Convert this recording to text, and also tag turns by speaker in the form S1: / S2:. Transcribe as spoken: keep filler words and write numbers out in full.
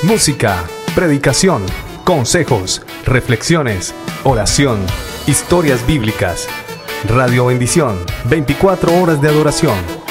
S1: música, predicación, consejos, reflexiones, oración, historias bíblicas. Radio Bendición, veinticuatro horas de adoración.